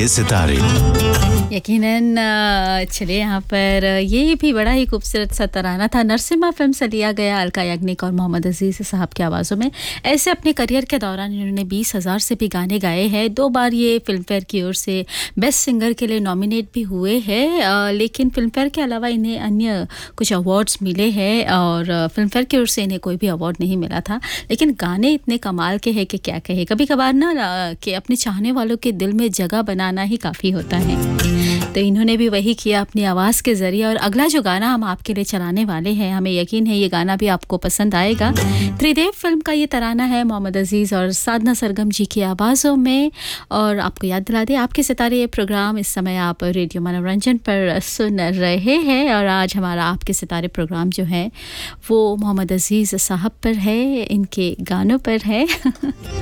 के सितारे। यकीनन चलिए यहाँ पर ये भी बड़ा ही खूबसूरत सा तराना था, नरसिम्हा फिल्म से लिया गया, अलका याग्निक और मोहम्मद अजीज़ साहब की आवाज़ों में। ऐसे अपने करियर के दौरान इन्होंने 20,000 से भी गाने गाए हैं। 2 बार ये फिल्म फेयर की ओर से बेस्ट सिंगर के लिए नॉमिनेट भी हुए हैं, लेकिन फिल्म फेयर के अलावा इन्हें अन्य कुछ अवार्ड्स मिले हैं और फिल्म फेयर की ओर से इन्हें कोई भी अवार्ड नहीं मिला था। लेकिन गाने इतने कमाल के हैं कि क्या कहे। कभी कभार ना कि अपने चाहने वालों के दिल में जगह बनाना ही काफ़ी होता है, तो इन्होंने भी वही किया अपनी आवाज़ के ज़रिए। और अगला जो गाना हम आपके लिए चलाने वाले हैं, हमें यकीन है ये गाना भी आपको पसंद आएगा। त्रिदेव फिल्म का ये तराना है मोहम्मद अजीज़ और साधना सरगम जी की आवाज़ों में। और आपको याद दिला दें, आपके सितारे ये प्रोग्राम इस समय आप रेडियो मनोरंजन पर सुन रहे हैं और आज हमारा आपके सितारे प्रोग्राम जो है वो मोहम्मद अजीज़ साहब पर है, इनके गानों पर है।